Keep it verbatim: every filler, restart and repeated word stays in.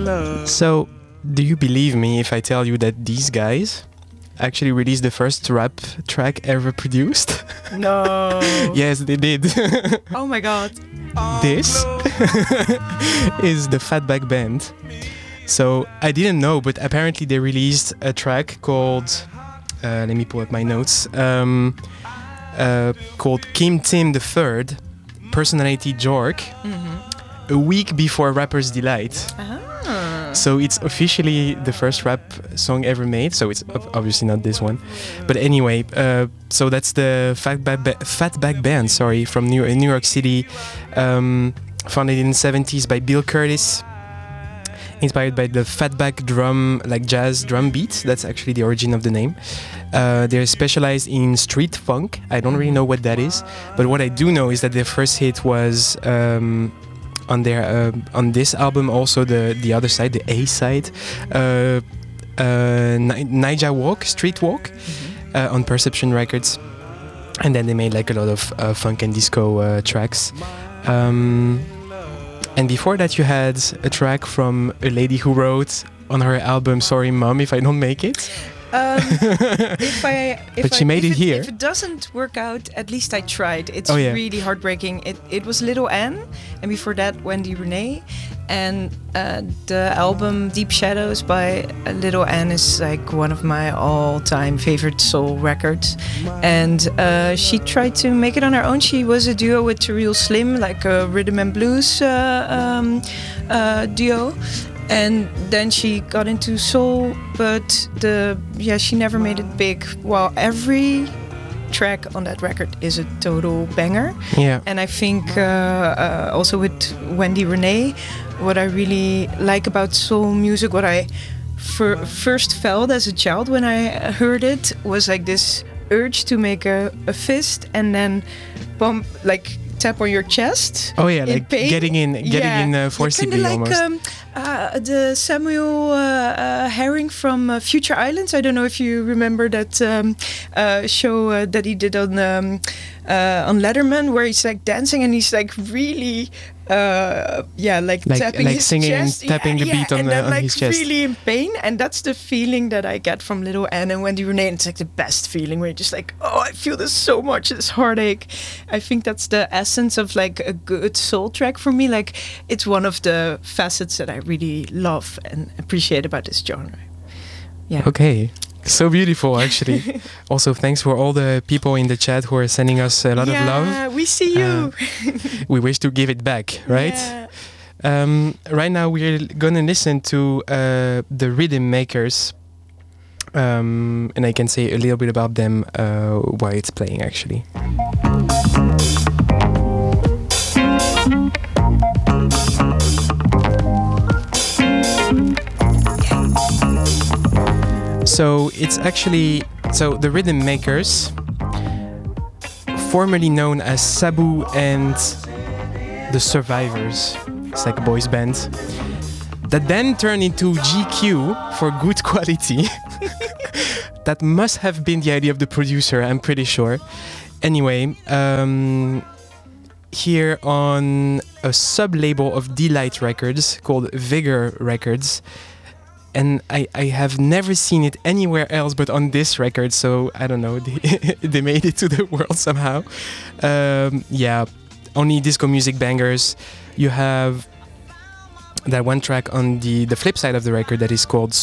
So, do you believe me if I tell you that these guys actually released the first rap track ever produced? No. Yes, they did. Oh my god. This is the Fatback Band. So I didn't know, but apparently they released a track called, uh, let me pull up my notes, um, uh, called Kim Tim the Third, Personality Jork, Mm-hmm. a week before Rapper's Delight. Ah. So it's officially the first rap song ever made. So it's ob- obviously not this one, but anyway. Uh, so that's the Fatback ba- Fatback Band. Sorry, from New New York City, um, founded in the seventies by Bill Curtis. Inspired by the Fatback drum, like jazz drum beat. That's actually the origin of the name. Uh, they're specialized in street funk. I don't really know what that is, but what I do know is that their first hit was. Um, on their uh, on this album, also the the other side, the A side, uh, uh, Ni- Naija Walk, Street Walk, Mm-hmm. uh, on Perception Records, and then they made like a lot of uh, funk and disco uh, tracks. Um, and before that, you had a track from a lady who wrote on her album "Sorry Mom If I Don't Make It." Um, if I, if But I, she made if it here. If it doesn't work out, at least I tried. It's Oh, yeah. really heartbreaking. It it was Little Anne, and before that Wendy Renee, and uh, the album Deep Shadows by uh, Little Anne is like one of my all-time favorite soul records. And uh, she tried to make it on her own. She was a duo with Terrell Slim, like a rhythm and blues uh, um, uh, duo. And then she got into soul, but the yeah she never made it big. Well, every track on that record is a total banger. Yeah. And I think uh, uh, also with Wendy Renee, what I really like about soul music, what I fir- first felt as a child when I heard it, was like this urge to make a, a fist and then bump like tap on your chest. Oh yeah, in like pain. getting in, getting Yeah. in uh, Yeah, forcibly kinda like almost. um, uh, the Samuel uh, uh, Herring from uh, Future Islands. I don't know if you remember that um, uh, show uh, that he did on um, uh, on Letterman, where he's like dancing and he's like really, uh, yeah, like, Like- tapping like his singing and chest, tapping yeah, the beat yeah, on and the- then on like his chest. really in pain. And that's the feeling that I get from Little Anne and Wendy Renee. And it's like the best feeling where you're just like, oh, I feel this so much, this heartache. I think that's the essence of like a good soul track for me. Like it's one of the facets that I really love and appreciate about this genre. Yeah. Okay. So beautiful, actually. Also, thanks for all the people in the chat who are sending us a lot yeah, of love. we see you. We wish to give it back, right? Yeah. Um, right now, we're gonna listen to uh, the Rhythm Makers, um, and I can say a little bit about them uh, while it's playing, actually. So it's actually so the Rhythm Makers, formerly known as Sabu and the Survivors. It's like a boys band that then turned into G Q for good quality. That must have been the idea of the producer, I'm pretty sure. Anyway, um, here on a sub-label of Delight Records called Vigor Records. And I, I have never seen it anywhere else but on this record, so I don't know, they, they made it to the world somehow. Um, yeah, only disco music bangers. You have that one track on the, the flip side of the record that is called